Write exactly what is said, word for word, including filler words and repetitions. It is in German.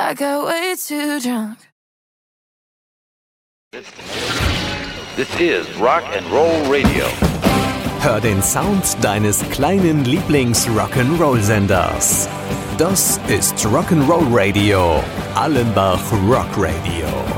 I got way too drunk. This is Rock and Roll Radio. Hör den Sound deines kleinen Lieblings-Rock'n'Roll-Senders. Das ist Rock'n'Roll Radio. Allenbach Rock Radio.